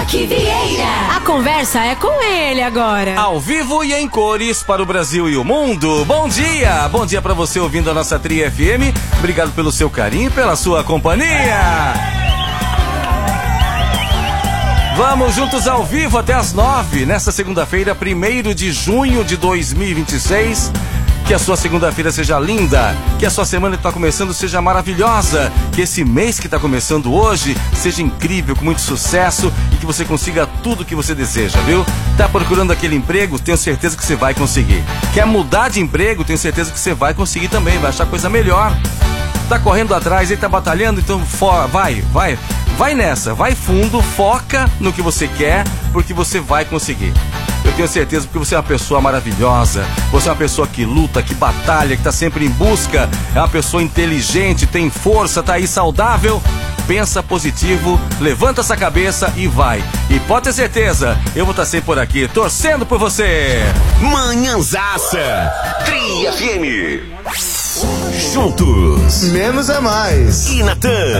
Roque Vieira. A conversa é com ele agora. Ao vivo e em cores para o Brasil e o mundo. Bom dia para você ouvindo a nossa Tri FM. Obrigado pelo seu carinho e pela sua companhia. Vamos juntos ao vivo até as 9, nesta segunda-feira, 1º de junho de 2026. Que a sua segunda-feira seja linda, que a sua semana que está começando seja maravilhosa, que esse mês que está começando hoje seja incrível, com muito sucesso e que você consiga tudo que você deseja, viu? Tá procurando aquele emprego? Tenho certeza que você vai conseguir. Quer mudar de emprego? Tenho certeza que você vai conseguir também, vai achar coisa melhor. Tá correndo atrás e tá batalhando? Então vai nessa, vai fundo, foca no que você quer, porque você vai conseguir. Eu tenho certeza, porque você é uma pessoa maravilhosa, você é uma pessoa que luta, que batalha, que tá sempre em busca, é uma pessoa inteligente, tem força, tá aí saudável. Pensa positivo, levanta essa cabeça e vai. E pode ter certeza, eu vou estar sempre por aqui, torcendo por você. Manhãzaça, Tri FM. Juntos. Menos é mais. E Natan.